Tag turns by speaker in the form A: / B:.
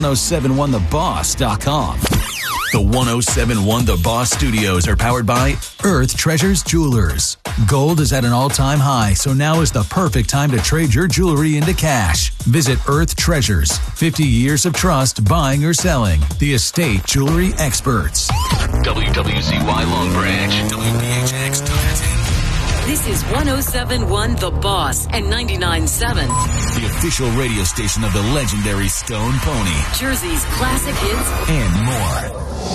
A: 1071theboss.com. The 1071 The Boss Studios are powered by Earth Treasures Jewelers. Gold is at an all-time high, so now is the perfect time to trade your jewelry into cash. Visit Earth Treasures. 50 years of trust buying or selling. The estate jewelry experts. WWZY Long Branch. WPHX Taunton.
B: This is 1071 The Boss and 99.7.
A: The official radio station of the legendary Stone Pony.
B: Jersey's classic hits
A: and more.